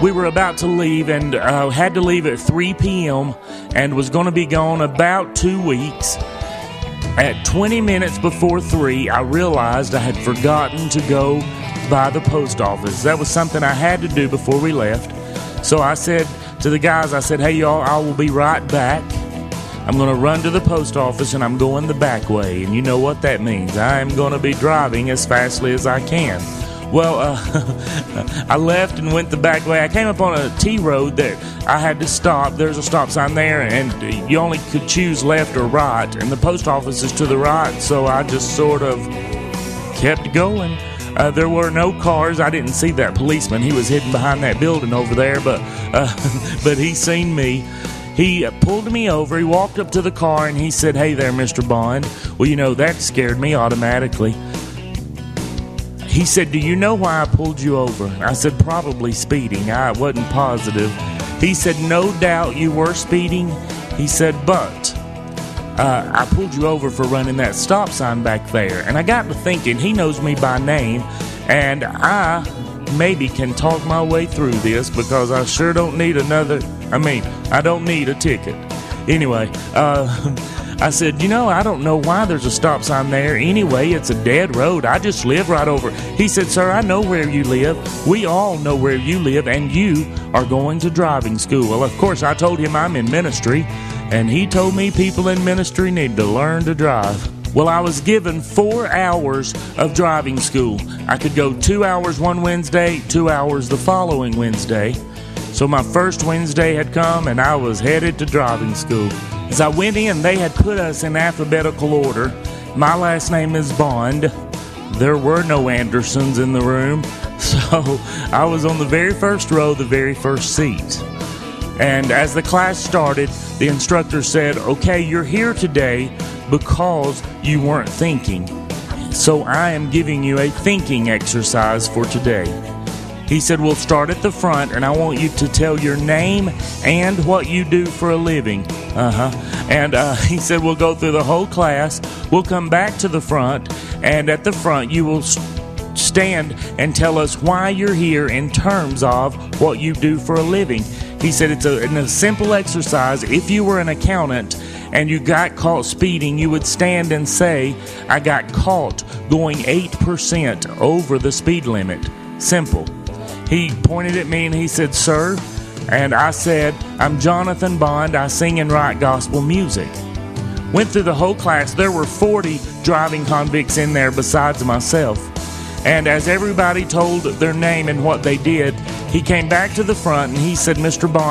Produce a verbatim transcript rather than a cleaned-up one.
we were about to leave and uh, had to leave at three p.m. and was going to be gone about two weeks. At twenty minutes before three, I realized I had forgotten to go by the post office. That was something I had to do before we left. So I said to the guys, I said, hey, y'all, I will be right back. I'm going to run to the post office, and I'm going the back way. And you know what that means. I am going to be driving as fastly as I can. Well, uh, I left and went the back way. I came up on a T road that I had to stop. There's a stop sign there, and you only could choose left or right. And the post office is to the right, so I just sort of kept going. Uh, there were no cars. I didn't see that policeman. He was hidden behind that building over there, but uh, but he seen me. He pulled me over. He walked up to the car, and he said, hey there, Mister Bond. Well, you know, that scared me automatically. He said, do you know why I pulled you over? I said, probably speeding. I wasn't positive. He said, no doubt you were speeding. He said, but uh, I pulled you over for running that stop sign back there. And I got to thinking, he knows me by name, and I maybe can talk my way through this because I sure don't need another, I mean, I don't need a ticket. Anyway, uh... I said, you know, I don't know why there's a stop sign there. Anyway, it's a dead road. I just live right over. He said, sir, I know where you live. We all know where you live, and you are going to driving school. Well, of course, I told him I'm in ministry, and he told me people in ministry need to learn to drive. Well, I was given four hours of driving school. I could go two hours one Wednesday, two hours the following Wednesday. So my first Wednesday had come, and I was headed to driving school. As I went in, they had put us in alphabetical order. My last name is Bond. There were no Andersons in the room, so I was on the very first row, the very first seat. And as the class started, the instructor said, okay, you're here today because you weren't thinking. So I am giving you a thinking exercise for today. He said, we'll start at the front, and I want you to tell your name and what you do for a living. Uh-huh. And uh, he said, we'll go through the whole class. We'll come back to the front, and at the front, you will stand and tell us why you're here in terms of what you do for a living. He said it's a, a simple exercise. If you were an accountant and you got caught speeding, you would stand and say, I got caught going eight percent over the speed limit. Simple. He pointed at me and he said, sir, and I said, I'm Jonathan Bond. I sing and write gospel music. Went through the whole class. There were forty driving convicts in there besides myself. And as everybody told their name and what they did, he came back to the front and he said, Mister Bond,